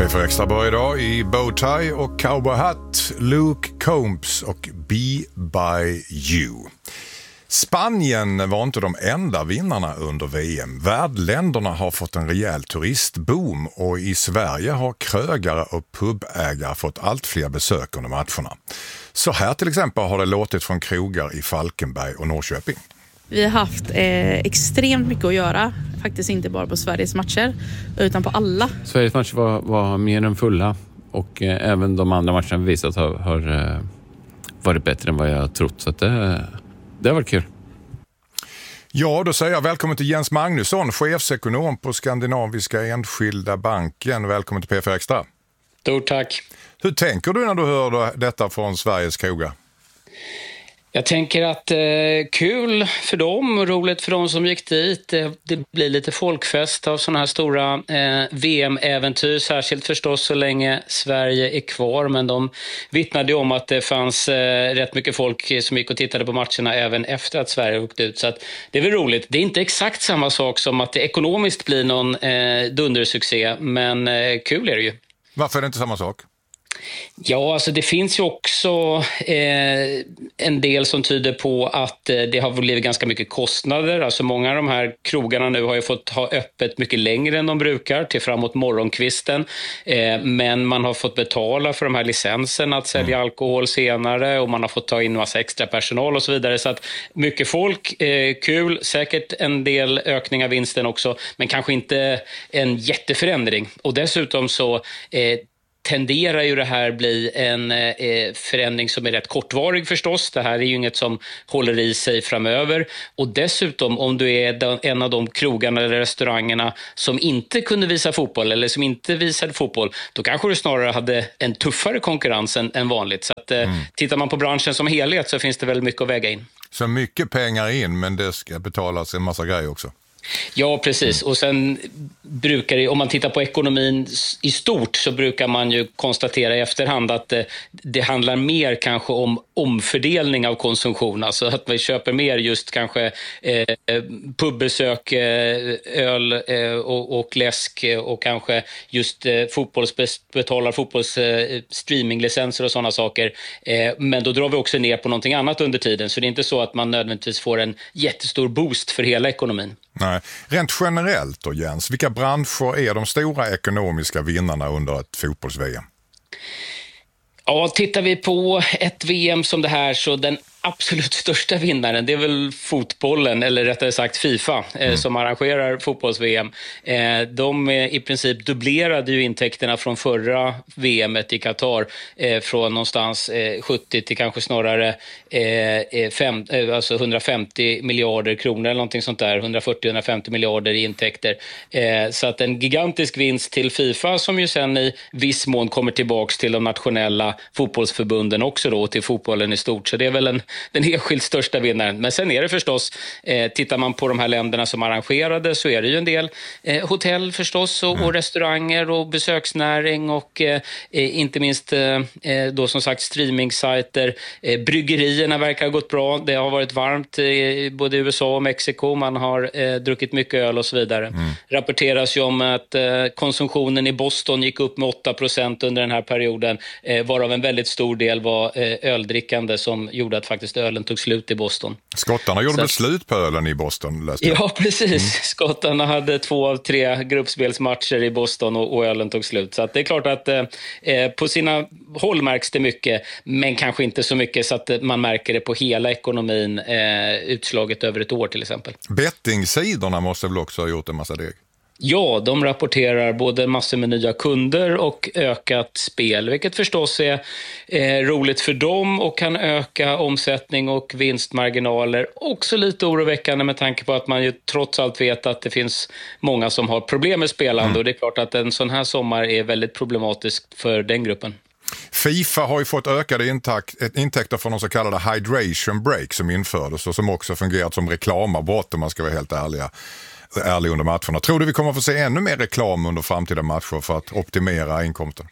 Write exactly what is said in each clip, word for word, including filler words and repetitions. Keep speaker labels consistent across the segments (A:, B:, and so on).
A: P fyra Extra börjar idag i bowtie och cowboyhatt, Luke Combs och Be By You. Spanien var inte de enda vinnarna under V M. Värdländerna har fått en rejäl turistboom och i Sverige har krögare och pubägare fått allt fler besök under matcherna. Så här till exempel har det låtit från krogar i Falkenberg och Norrköping.
B: Vi har haft eh, extremt mycket att göra, faktiskt inte bara på Sveriges matcher utan på alla.
C: Sveriges matcher var, var mer än fulla och eh, även de andra matcherna visat har, har eh, varit bättre än vad jag trott, så att det, det har varit kul.
A: Ja, då säger jag välkommen till Jens Magnusson, chefsekonom på Skandinaviska Enskilda Banken. Välkommen till P fyra Extra.
D: Stort tack.
A: Hur tänker du när du hör detta från Sveriges krogar?
D: Jag tänker att eh, kul för dem, roligt för dem som gick dit. Det, det blir lite folkfest av sådana här stora eh, V M-äventyr, särskilt förstås så länge Sverige är kvar. Men de vittnade om att det fanns eh, rätt mycket folk som gick och tittade på matcherna även efter att Sverige åkte ut. Så att det är väl roligt. Det är inte exakt samma sak som att det ekonomiskt blir någon eh, dundersuccé, men eh, kul är det ju.
A: Varför är det inte samma sak?
D: Ja, alltså det finns ju också eh, en del som tyder på att eh, det har blivit ganska mycket kostnader. Alltså många av de här krogarna nu har ju fått ha öppet mycket längre än de brukar, till framåt morgonkvisten. Eh, men man har fått betala för de här licenserna att sälja mm. alkohol senare, och man har fått ta in massa extra personal och så vidare. Så att mycket folk, eh, kul, säkert en del ökning av vinsten också, men kanske inte en jätteförändring. Och dessutom så eh, tenderar ju det här bli en eh, förändring som är rätt kortvarig förstås. Det här är ju inget som håller i sig framöver. Och dessutom, om du är den, en av de krogarna eller restaurangerna som inte kunde visa fotboll eller som inte visade fotboll, då kanske du snarare hade en tuffare konkurrens än, än vanligt. Så att, eh, mm. tittar man på branschen som helhet så finns det väldigt mycket att väga in.
A: Så mycket pengar in, men det ska betalas en massa grejer också.
D: Ja, precis. Och sen brukar det, om man tittar på ekonomin i stort, så brukar man ju konstatera i efterhand att det, det handlar mer kanske om omfördelning av konsumtion. Alltså att vi köper mer just kanske eh, pubbesök, eh, öl eh, och, och läsk och kanske just eh, fotbolls, betalar fotbolls eh, streaminglicenser och sådana saker. Eh, men då drar vi också ner på någonting annat under tiden. Så det är inte så att man nödvändigtvis får en jättestor boost för hela ekonomin.
A: Nej. Rent generellt då, Jens, vilka branscher är de stora ekonomiska vinnarna under ett fotbolls-V M?
D: Ja, tittar vi på ett V M som det här, så den absolut största vinnaren, det är väl fotbollen, eller rättare sagt FIFA, mm. eh, som arrangerar fotbolls-V M. Eh, de eh, i princip dubblerade ju intäkterna från förra V M:et i Qatar eh, från någonstans eh, sjuttio till kanske snarare eh, fem, eh, alltså hundrafemtio miljarder kronor eller någonting sånt där, hundrafyrtio till hundrafemtio miljarder i intäkter. Eh, så att en gigantisk vinst till FIFA, som ju sen i viss mån kommer tillbaks till de nationella fotbollsförbunden också då, till fotbollen i stort. Så det är väl en den enskilt största vinnaren. Men sen är det förstås, eh, tittar man på de här länderna som arrangerade, så är det ju en del eh, hotell förstås och, och restauranger och besöksnäring och eh, inte minst eh, då som sagt streamingsajter. Eh, bryggerierna verkar ha gått bra. Det har varit varmt i både U S A och Mexiko. Man har eh, druckit mycket öl och så vidare. Mm. Rapporteras ju om att eh, konsumtionen i Boston gick upp med åtta procent under den här perioden, eh, varav en väldigt stor del var eh, öldrickande som gjorde att faktiskt ölen tog slut i Boston. Skottarna
A: gjorde väl slut på ölen i Boston? Läste jag.
D: Ja, precis. Mm. Skottarna hade två av tre gruppspelsmatcher i Boston och, och ölen tog slut. Så att det är klart att eh, på sina håll märks det mycket, men kanske inte så mycket så att man märker det på hela ekonomin eh, utslaget över ett år till exempel.
A: Bettingsidorna måste väl också ha gjort en massa deg?
D: Ja, de rapporterar både massor med nya kunder och ökat spel, vilket förstås är eh, roligt för dem och kan öka omsättning och vinstmarginaler. Också lite oroväckande med tanke på att man ju trots allt vet att det finns många som har problem med spelande mm. och det är klart att en sån här sommar är väldigt problematisk för den gruppen.
A: FIFA har ju fått ökade intäkter från de så kallade hydration break som infördes och som också fungerat som reklamavbrott, om man ska vara helt ärliga. ärlig under matcherna. Tror du vi kommer att få se ännu mer reklam under framtida matcher för att optimera inkomsten?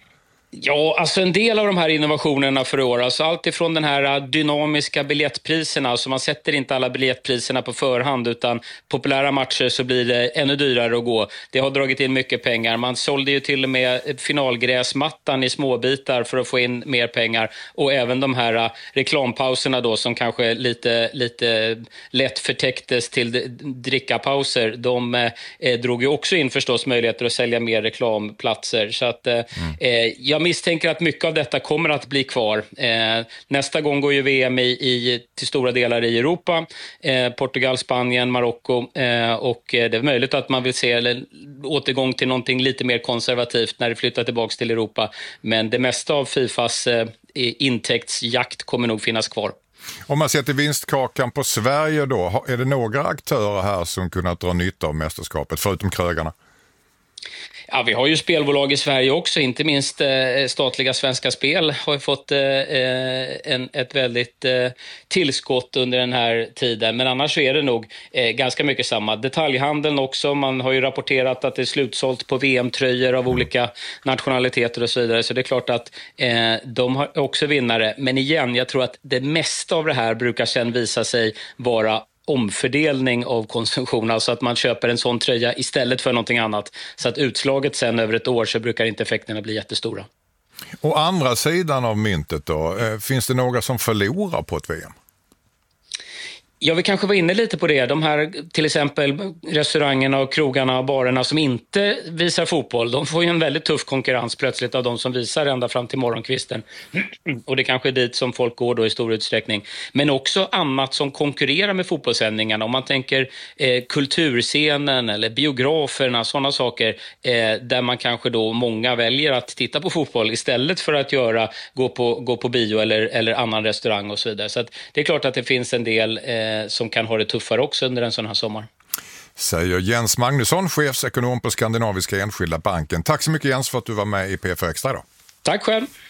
D: Ja, alltså en del av de här innovationerna för i år, alltså allt ifrån den här dynamiska biljettpriserna, alltså man sätter inte alla biljettpriserna på förhand utan populära matcher så blir det ännu dyrare att gå. Det har dragit in mycket pengar. Man sålde ju till och med finalgräsmattan i småbitar för att få in mer pengar, och även de här reklampauserna då som kanske lite, lite lätt förtäcktes till drickapauser, de eh, drog ju också in förstås möjligheter att sälja mer reklamplatser. Så att eh, mm. jag misstänker att mycket av detta kommer att bli kvar. Eh, nästa gång går ju V M i, i, till stora delar i Europa. Eh, Portugal, Spanien, Marocko. Eh, och det är möjligt att man vill se eller, återgång till någonting lite mer konservativt när det flyttar tillbaka till Europa. Men det mesta av Fifas eh, intäktsjakt kommer nog finnas kvar.
A: Om man ser till vinstkakan på Sverige då, är det några aktörer här som kunnat dra nytta av mästerskapet förutom krögarna?
D: Ja, vi har ju spelbolag i Sverige också, inte minst eh, statliga Svenska Spel har ju fått eh, en, ett väldigt eh, tillskott under den här tiden. Men annars så är det nog eh, ganska mycket samma. Detaljhandeln också, man har ju rapporterat att det är slutsålt på V M-tröjor av olika nationaliteter och så vidare. Så det är klart att eh, de har också vinnare. Men igen, jag tror att det mesta av det här brukar sedan visa sig vara omfördelning av konsumtion, alltså att man köper en sån tröja istället för någonting annat. Så att utslaget sen över ett år så brukar inte effekterna bli jättestora.
A: Å andra sidan av myntet då, finns det några som förlorar på ett V M?
D: Ja, vi kanske var inne lite på det. De här till exempel restaurangerna och krogarna och barerna som inte visar fotboll, de får ju en väldigt tuff konkurrens plötsligt av de som visar ända fram till morgonkvisten. Och det kanske är dit som folk går då i stor utsträckning. Men också annat som konkurrerar med fotbollssändningarna. Om man tänker eh, kulturscenen eller biograferna, sådana saker eh, där man kanske då många väljer att titta på fotboll istället för att göra, gå på, gå på bio eller, eller annan restaurang och så vidare. Så att det är klart att det finns en del eh, som kan ha det tuffare också under en sån här sommar.
A: Säger Jens Magnusson, chefsekonom på Skandinaviska Enskilda Banken. Tack så mycket Jens för att du var med i P F Extra idag.
D: Tack själv.